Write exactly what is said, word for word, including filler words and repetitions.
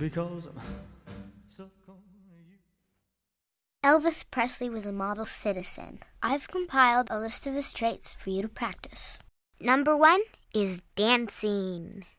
because I'm stuck on you. Elvis Presley was a model citizen. I've compiled a list of his traits for you to practice. Number one is dancing.